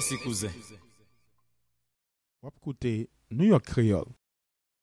Merci cousin. On va écouter New York Creole.